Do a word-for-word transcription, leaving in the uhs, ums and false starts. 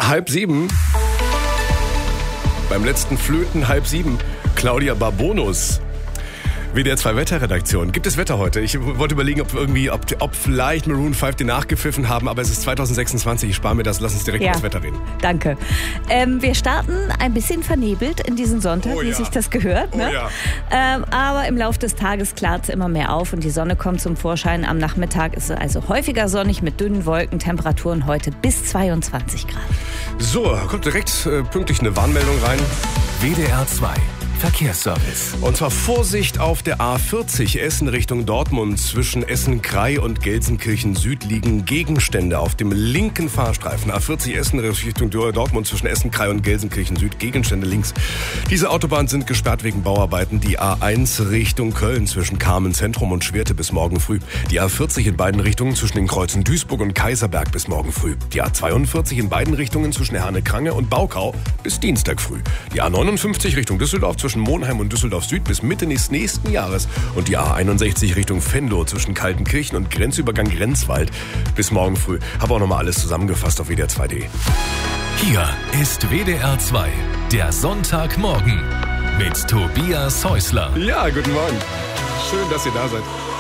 Halb sieben. Beim letzten Flöten halb sieben. Claudia Barbonus. W D R zwei Wetterredaktion. Gibt es Wetter heute? Ich wollte überlegen, ob irgendwie, ob, ob vielleicht Maroon fünf den nachgepfiffen haben, aber es ist zwanzig sechsundzwanzig. Ich spare mir das. Lass uns direkt ja. über das Wetter reden. Danke. Ähm, wir starten ein bisschen vernebelt in diesen Sonntag, Oh wie ja. sich das gehört. Ne? Oh ja. ähm, aber im Laufe des Tages klart es immer mehr auf und die Sonne kommt zum Vorschein. Am Nachmittag ist es also häufiger sonnig mit dünnen Wolken. Temperaturen heute bis zweiundzwanzig Grad. So, kommt direkt äh, pünktlich eine Warnmeldung rein. W D R zwei Verkehrsservice. Und zwar Vorsicht auf der A vierzig Essen Richtung Dortmund. Zwischen Essen-Krei und Gelsenkirchen Süd liegen Gegenstände auf dem linken Fahrstreifen. A vierzig Essen Richtung Dortmund zwischen Essen-Krei und Gelsenkirchen Süd. Gegenstände links. Diese Autobahnen sind gesperrt wegen Bauarbeiten. Die A eins Richtung Köln zwischen Kamen Zentrum und Schwerte bis morgen früh. Die A vierzig in beiden Richtungen zwischen den Kreuzen Duisburg und Kaiserberg bis morgen früh. Die A zweiundvierzig in beiden Richtungen zwischen Herne-Krange und Baukau bis Dienstag früh. Die A neunundfünfzig Richtung Düsseldorf zwischen Monheim und Düsseldorf Süd bis Mitte des nächsten Jahres und die A einundsechzig Richtung Venlo zwischen Kaltenkirchen und Grenzübergang Grenzwald bis morgen früh. Habe auch nochmal alles zusammengefasst auf W D R zwei punkt de. Hier ist W D R zwei, der Sonntagmorgen mit Tobias Häusler. Ja, guten Morgen. Schön, dass ihr da seid.